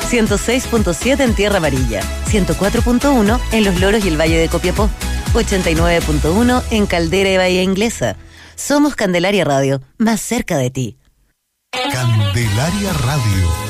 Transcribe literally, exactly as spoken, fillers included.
ciento seis punto siete en Tierra Amarilla, ciento cuatro punto uno en Los Loros y el Valle de Copiapó, ochenta y nueve punto uno en Caldera y Bahía Inglesa. Somos Candelaria Radio, más cerca de ti. Candelaria Radio.